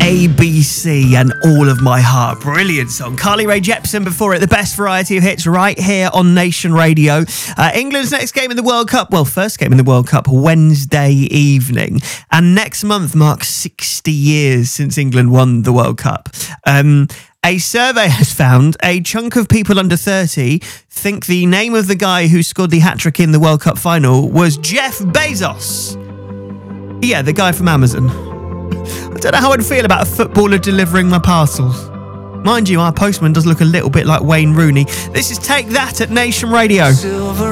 ABC and All of My Heart. Brilliant song. Carly Rae Jepsen before it. The best variety of hits right here on Nation Radio. England's next game in the World Cup, first game in the World Cup, Wednesday evening. And next month marks 60 years since England won the World Cup. A survey has found a chunk of people under 30 think the name of the guy who scored the hat-trick in the World Cup final was Jeff Bezos. Yeah, the guy from Amazon. I don't know how I'd feel about a footballer delivering my parcels. Mind you, our postman does look a little bit like Wayne Rooney. This is Take That at Nation Radio.